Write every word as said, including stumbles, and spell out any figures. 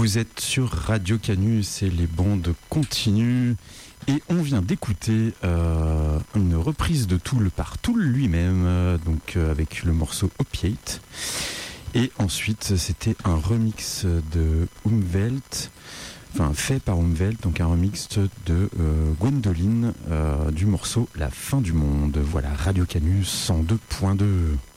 Vous êtes sur Radio Canus et les bandes continuent. Et on vient d'écouter euh, une reprise de Tool par Tool lui-même, euh, donc euh, avec le morceau Opiate. Et ensuite, c'était un remix de Umwelt, enfin fait par Umwelt, donc un remix de euh, Gwendoline euh, du morceau La fin du monde. Voilà, Radio Canus cent deux point deux.